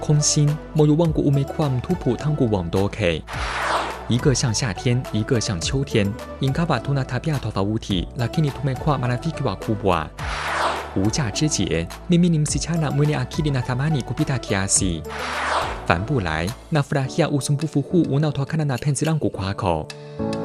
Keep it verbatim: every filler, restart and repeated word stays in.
空心moyo wangu umekuwa mtupu tangu uondoke. 一个像夏天，一个像秋天。Ingawa tuna tabia tofauti, lakini tumekuwa marafiki wakubwa. 无价之姐，mimi ni msichana mwenye akili na thamani kupita kiasi. 烦不来，nafurahia usumbufu huu unaotokana na penzi langu kwako.